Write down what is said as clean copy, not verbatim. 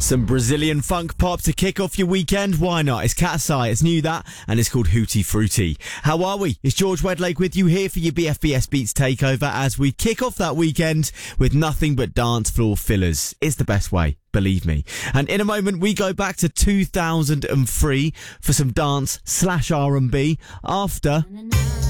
Some Brazilian funk pop to kick off your weekend. Why not? It's Katsai, it's new that, and it's called Hootie Fruity. How are we? It's George Wedlake with you here for your BFBS Beats takeover as we kick off that weekend with nothing but dance floor fillers. It's the best way, believe me. And in a moment, we go back to 2003 for some dance/R&B after...